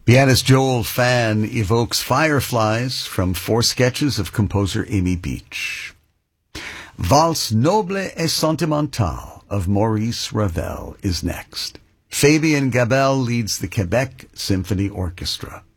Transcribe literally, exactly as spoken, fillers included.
Pianist Joel Fan evokes fireflies from four sketches of composer Amy Beach. Valse Noble et Sentimentale of Maurice Ravel is next. Fabien Gabel leads the Quebec Symphony Orchestra.